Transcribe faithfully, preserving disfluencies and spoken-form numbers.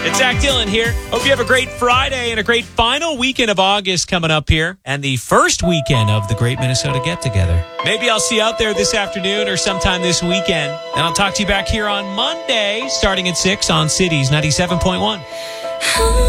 It's Zach Dillon here. Hope you have a great Friday and a great final weekend of August coming up here and the first weekend of the Great Minnesota Get Together. Maybe I'll see you out there this afternoon or sometime this weekend. And I'll talk to you back here on Monday starting at six on Cities ninety-seven point one.